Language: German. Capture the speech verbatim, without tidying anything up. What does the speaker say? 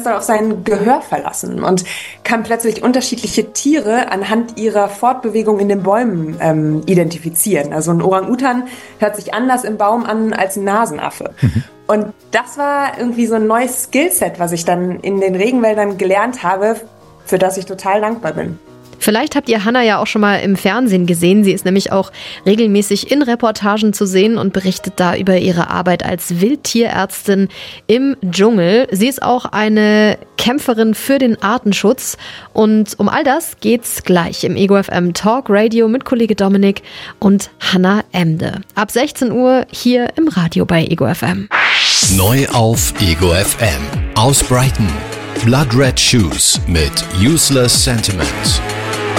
doll auf sein Gehör verlassen und kann plötzlich unterschiedliche Tiere anhand ihrer Fortbewegung in den Bäumen ähm, identifizieren. Also ein Orang-Utan hört sich anders im Baum an als ein Nasenaffe. Mhm. Und das war irgendwie so ein neues Skillset, was ich dann in den Regenwäldern gelernt habe, für das ich total dankbar bin. Vielleicht habt ihr Hannah ja auch schon mal im Fernsehen gesehen. Sie ist nämlich auch regelmäßig in Reportagen zu sehen und berichtet da über ihre Arbeit als Wildtierärztin im Dschungel. Sie ist auch eine Kämpferin für den Artenschutz. Und um all das geht's gleich im Ego F M Talk Radio mit Kollege Dominik und Hannah Emde. Ab sechzehn Uhr hier im Radio bei Ego F M. Neu auf Ego F M. Aus Brighton. Blood Red Shoes mit Useless Sentiments.